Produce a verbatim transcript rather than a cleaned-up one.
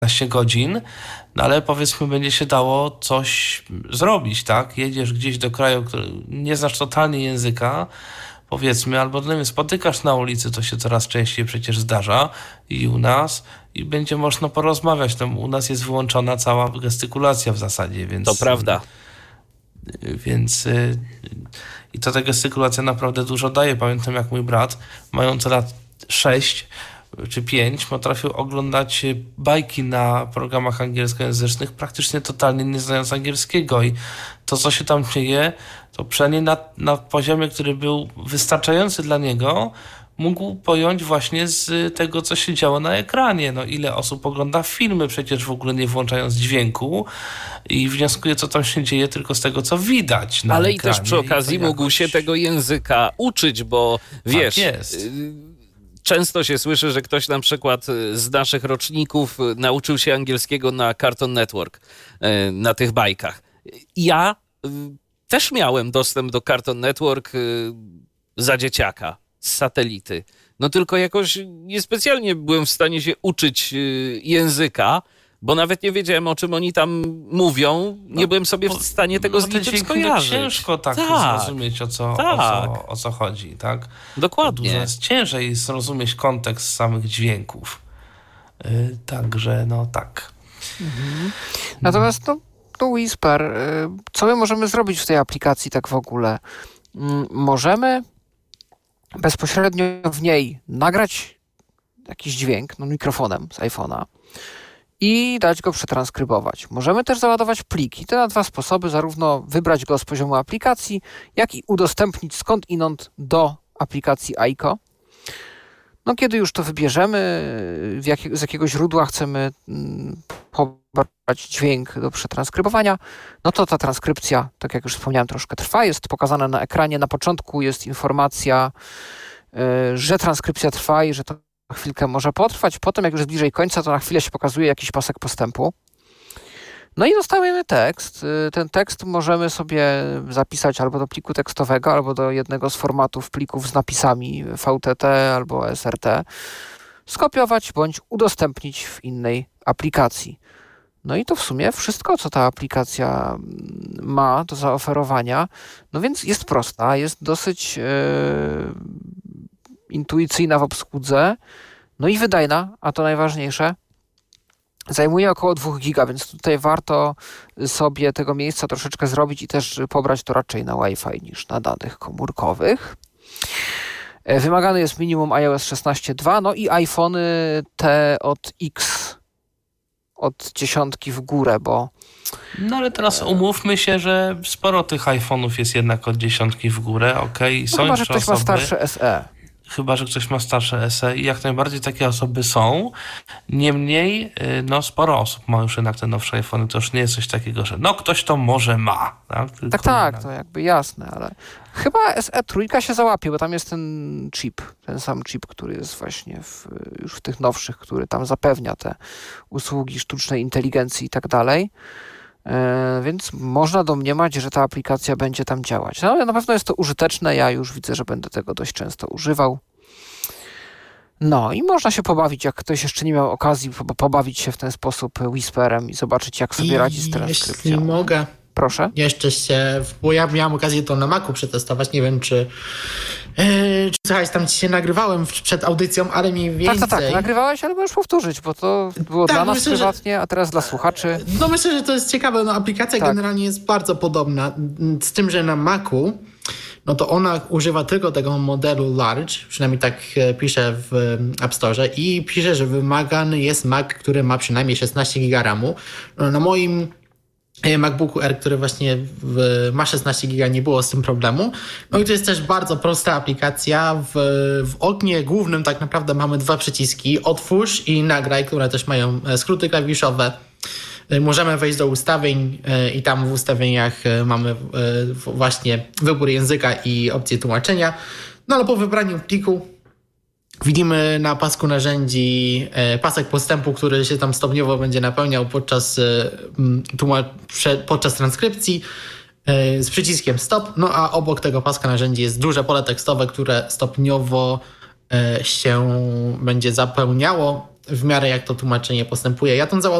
godzin, no ale powiedzmy będzie się dało coś zrobić, tak? Jedziesz gdzieś do kraju, który nie znasz totalnie języka, powiedzmy, albo nie wiem, spotykasz na ulicy, to się coraz częściej przecież zdarza i u nas, i będzie można porozmawiać. Tam u nas jest wyłączona cała gestykulacja w zasadzie, więc... To prawda. Więc y, i to ta gestykulacja naprawdę dużo daje. Pamiętam, jak mój brat, mający lat sześć czy pięć, potrafił oglądać bajki na programach angielskojęzycznych, praktycznie totalnie nie znając angielskiego, i to, co się tam dzieje, to przynajmniej na, na poziomie, który był wystarczający dla niego, mógł pojąć właśnie z tego, co się działo na ekranie. No, ile osób ogląda filmy przecież w ogóle nie włączając dźwięku i wnioskuje, co tam się dzieje, tylko z tego, co widać na Ale ekranie. Ale i też przy okazji mógł jakoś... się tego języka uczyć, bo wiesz... Tak jest. Często się słyszy, że ktoś na przykład z naszych roczników nauczył się angielskiego na Cartoon Network, na tych bajkach. Ja też miałem dostęp do Cartoon Network za dzieciaka, z satelity. No tylko jakoś niespecjalnie byłem w stanie się uczyć języka, bo nawet nie wiedziałem, o czym oni tam mówią. Nie no, byłem sobie w stanie tego no, z niczym skojarzyć. Ciężko tak, tak zrozumieć, o co, tak. o, co, o co chodzi, tak? Dokładnie. Dużo jest ciężej zrozumieć kontekst samych dźwięków. Yy, także, no tak. Mhm. Natomiast, no, no Whisper, yy, co my możemy zrobić w tej aplikacji tak w ogóle? Yy, możemy bezpośrednio w niej nagrać jakiś dźwięk, no mikrofonem z iPhone'a, i dać go przetranskrybować. Możemy też załadować pliki. To na dwa sposoby, zarówno wybrać go z poziomu aplikacji, jak i udostępnić skąd inąd do aplikacji Aiko. No kiedy już to wybierzemy, w jakie, z jakiego źródła chcemy mm, pobrać dźwięk do przetranskrybowania, no to ta transkrypcja, tak jak już wspomniałem, troszkę trwa, jest pokazana na ekranie. Na początku jest informacja, y, że transkrypcja trwa i że to chwilkę może potrwać. Potem, jak już jest bliżej końca, to na chwilę się pokazuje jakiś pasek postępu. No i dostajemy tekst. Ten tekst możemy sobie zapisać albo do pliku tekstowego, albo do jednego z formatów plików z napisami V T T albo S R T. Skopiować bądź udostępnić w innej aplikacji. No i to w sumie wszystko, co ta aplikacja ma do zaoferowania. No więc jest prosta, jest dosyć yy, intuicyjna w obsłudze, no i wydajna, a to najważniejsze. Zajmuje około dwa giga, więc tutaj warto sobie tego miejsca troszeczkę zrobić i też pobrać to raczej na Wi-Fi niż na danych komórkowych. Wymagany jest minimum iOS szesnaście dwa, no i iPhony te od X, od dziesiątki w górę, bo... No ale teraz umówmy się, że sporo tych iPhone'ów jest jednak od dziesiątki w górę, okej? Okay? No chyba, że ktoś osoby... ma starsze S E. Chyba, że ktoś ma starsze S E i jak najbardziej takie osoby są. Niemniej, no sporo osób ma już jednak te nowsze iPhony. To już nie jest coś takiego, że no ktoś to może ma. Tak, Tylko tak, tak, to jakby jasne, ale chyba S E trzy się załapie, bo tam jest ten chip, ten sam chip, który jest właśnie w, już w tych nowszych, który tam zapewnia te usługi sztucznej inteligencji i tak dalej. Yy, więc można domniemać, że ta aplikacja będzie tam działać. No ale na pewno jest to użyteczne, ja już widzę, że będę tego dość często używał. No i można się pobawić, jak ktoś jeszcze nie miał okazji pobawić się w ten sposób Whisperem i zobaczyć, jak sobie I radzi z transkrypcją. Jeśli mogę, proszę. Jeszcze się, bo ja miałem okazję to na Macu przetestować, nie wiem czy yy, czy słuchaj, tam ci się nagrywałem przed audycją, ale mniej więcej... Tak, tak, tak, nagrywałeś, ale możesz powtórzyć, bo to było tak, dla nas myślę, prywatnie, że... a teraz dla słuchaczy. No myślę, że to jest ciekawe, no aplikacja tak. generalnie jest bardzo podobna, z tym, że na Macu no to ona używa tylko tego modelu Large, przynajmniej tak pisze w App Store i pisze, że wymagany jest Mac, który ma przynajmniej szesnaście giga ramu. No, na moim MacBooku Air, który właśnie w, ma szesnaście giga, nie było z tym problemu. No i to jest też bardzo prosta aplikacja. W, w oknie głównym tak naprawdę mamy dwa przyciski. Otwórz i nagraj, które też mają skróty klawiszowe. Możemy wejść do ustawień i tam w ustawieniach mamy właśnie wybór języka i opcję tłumaczenia. No ale po wybraniu pliku widzimy na pasku narzędzi pasek postępu, który się tam stopniowo będzie napełniał podczas, podczas transkrypcji z przyciskiem stop. No a obok tego paska narzędzi jest duże pole tekstowe, które stopniowo się będzie zapełniało w miarę jak to tłumaczenie postępuje. Ja tą